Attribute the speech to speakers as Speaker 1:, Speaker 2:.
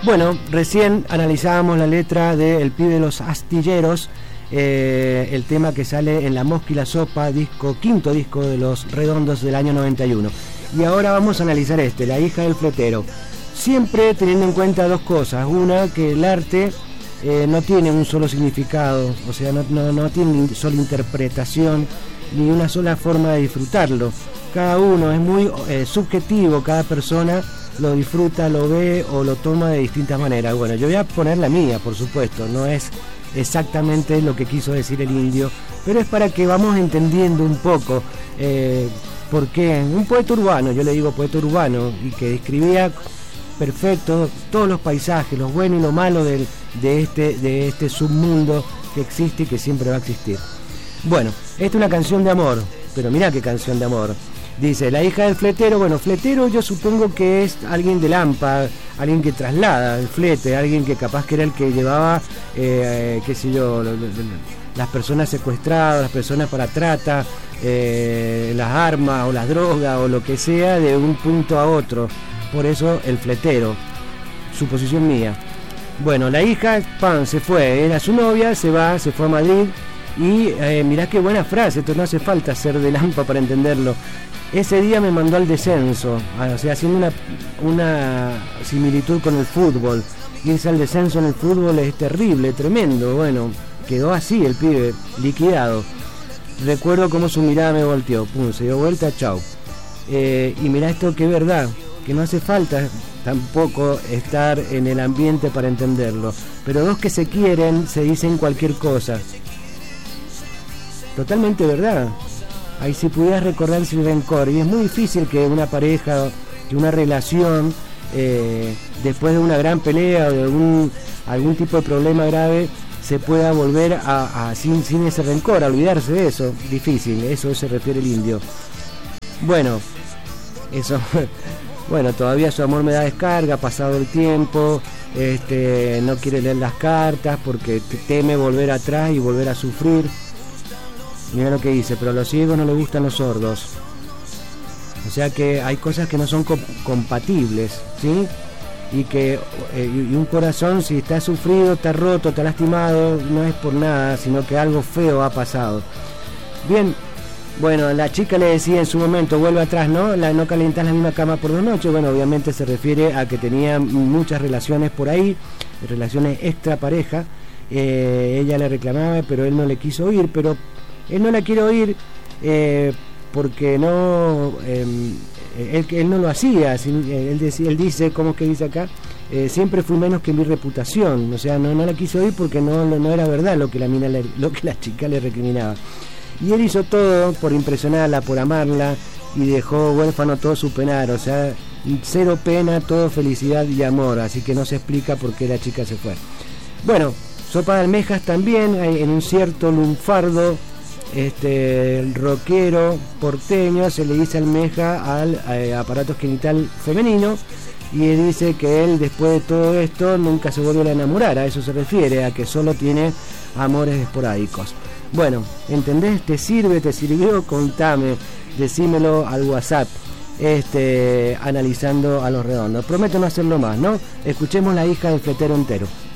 Speaker 1: Bueno, recién analizábamos la letra de El pibe de los astilleros, el tema que sale en La Mosca y la Sopa, quinto disco de Los Redondos del año 91. Y ahora vamos a analizar La hija del fletero. Siempre teniendo en cuenta dos cosas. Una, que el arte no tiene un solo significado, o sea, no tiene una sola interpretación, ni una sola forma de disfrutarlo. Cada uno es muy subjetivo, cada persona lo disfruta, lo ve o lo toma de distintas maneras. Bueno, yo voy a poner la mía, por supuesto, no es exactamente lo que quiso decir el indio, pero es para que vamos entendiendo un poco por qué un poeta urbano, yo le digo poeta urbano, y que describía perfecto todos los paisajes, lo bueno y lo malo de este submundo que existe y que siempre va a existir. Bueno, esta es una canción de amor, pero mirá qué canción de amor. Dice, la hija del fletero. Bueno, fletero yo supongo que es alguien de Lampa, alguien que traslada el flete, alguien que capaz que era el que llevaba, qué sé yo, las personas secuestradas, las personas para trata, las armas o las drogas o lo que sea de un punto a otro. Por eso el fletero, suposición mía. Bueno, la hija, se fue, era su novia, se fue a Madrid y mirá qué buena frase, esto no hace falta ser de Lampa para entenderlo. Ese día me mandó al descenso, o sea, haciendo una similitud con el fútbol. Irse al descenso en el fútbol es terrible, tremendo. Bueno, quedó así el pibe, liquidado. Recuerdo cómo su mirada me volteó, se dio vuelta, chau. Y mirá esto, que es verdad, que no hace falta tampoco estar en el ambiente para entenderlo. Pero dos que se quieren se dicen cualquier cosa. Totalmente verdad. Ahí si pudieras recordar sin rencor. Y es muy difícil que una pareja, que una relación, después de una gran pelea o de algún tipo de problema grave, se pueda volver sin ese rencor, a olvidarse de eso. Difícil, eso se refiere el indio. Bueno, eso. Bueno, todavía su amor me da descarga, pasado el tiempo, no quiere leer las cartas porque teme volver atrás y volver a sufrir. Mira lo que dice, pero a los ciegos no les gustan los sordos. O sea que hay cosas que no son compatibles, ¿sí? Y un corazón, si está sufrido, está roto, está lastimado, no es por nada, sino que algo feo ha pasado. Bien, bueno, la chica le decía en su momento, vuelve atrás, ¿no? No calentás la misma cama por 2 noches. Bueno, obviamente se refiere a que tenía muchas relaciones por ahí, relaciones extra pareja. Ella le reclamaba, pero él no le quiso oír, pero él no la quiere oír porque no, él no lo hacía. Él dice, ¿cómo es que dice acá? Siempre fui menos que mi reputación. O sea, no la quiso oír porque no era verdad lo que la chica le recriminaba. Y él hizo todo por impresionarla, por amarla, y dejó huérfano todo su penar. O sea, cero pena, todo felicidad y amor. Así que no se explica por qué la chica se fue. Bueno, sopa de almejas también, en un cierto lunfardo rockero porteño se le dice almeja al aparato genital femenino, y él dice que él, después de todo esto, nunca se vuelve a enamorar. A eso se refiere, a que solo tiene amores esporádicos. Bueno, ¿entendés? ¿Te sirve? ¿Te sirvió? Contame, decímelo al WhatsApp, analizando a Los Redondos. Prometo no hacerlo más, ¿no? Escuchemos La hija del fletero entero.